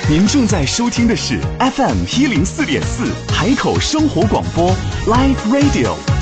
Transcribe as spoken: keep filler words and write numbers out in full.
您正在收听的是 F M 一零四点四海口生活广播 Live Radio。